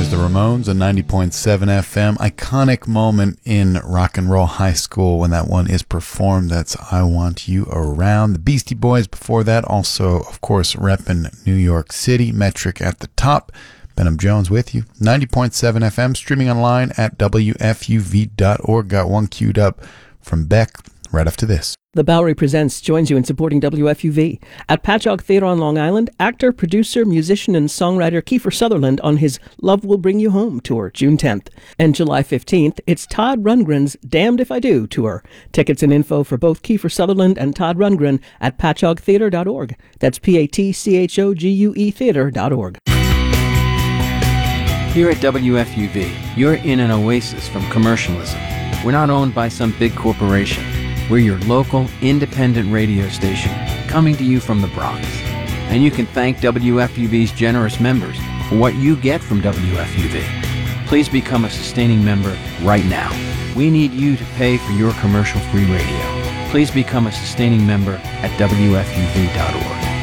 is the Ramones on 90.7 FM. Iconic moment in rock and roll high school when that one is performed. That's I Want You Around. The Beastie Boys before that, also, of course, repping New York City. Metric at the top. Benham Jones with you. 90.7 FM, streaming online at WFUV.org. Got one queued up from Beck right after this. The Bowery Presents joins you in supporting WFUV. At Patchogue Theatre on Long Island, actor, producer, musician, and songwriter Kiefer Sutherland on his Love Will Bring You Home tour, June 10th. And July 15th, it's Todd Rundgren's Damned If I Do tour. Tickets and info for both Kiefer Sutherland and Todd Rundgren at patchoguetheatre.org. That's PATCHOGUE theatre.org. Here at WFUV, you're in an oasis from commercialism. We're not owned by some big corporation. We're your local, independent radio station, coming to you from the Bronx. And you can thank WFUV's generous members for what you get from WFUV. Please become a sustaining member right now. We need you to pay for your commercial-free radio. Please become a sustaining member at WFUV.org.